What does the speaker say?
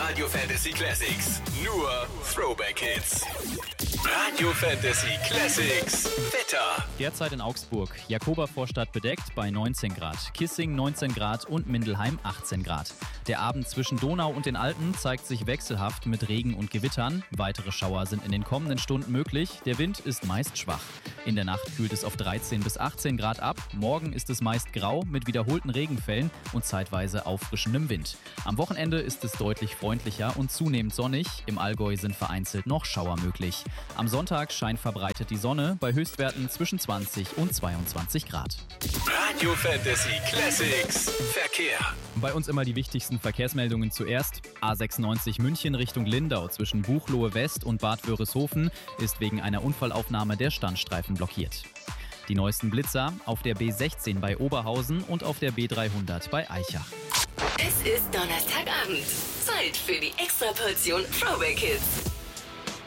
Radio Fantasy Classics. Nur Throwback Hits. Radio Fantasy Classics. Wetter. Derzeit in Augsburg. Jakobervorstadt bedeckt bei 19 Grad. Kissing 19 Grad und Mindelheim 18 Grad. Der Abend zwischen Donau und den Alpen zeigt sich wechselhaft mit Regen und Gewittern. Weitere Schauer sind in den kommenden Stunden möglich. Der Wind ist meist schwach. In der Nacht kühlt es auf 13 bis 18 Grad ab. Morgen ist es meist grau mit wiederholten Regenfällen und zeitweise auffrischendem Wind. Am Wochenende ist es deutlich freundlicher und zunehmend sonnig. Im Allgäu sind vereinzelt noch Schauer möglich. Am Sonntag scheint verbreitet die Sonne bei Höchstwerten zwischen 20 und 22 Grad. Radio Fantasy Classics. Verkehr. Bei uns immer die wichtigsten Verkehrsmeldungen zuerst. A96 München Richtung Lindau zwischen Buchloe West und Bad Wörishofen ist wegen einer Unfallaufnahme der Standstreifen blockiert. Die neuesten Blitzer auf der B16 bei Oberhausen und auf der B300 bei Aichach. Es ist Donnerstagabend. Zeit für die Extraportion Throwback Hits.